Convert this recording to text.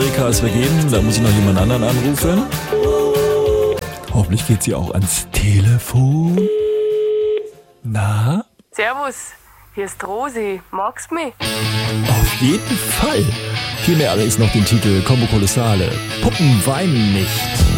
Amerika ist vergeben, da muss ich noch jemand anderen anrufen. Hoffentlich geht sie auch ans Telefon. Na? Servus, hier ist Rosi. Magst du mich? Auf jeden Fall. Vielmehr allerdings noch den Titel Combo Kolossale. Puppen weinen nicht.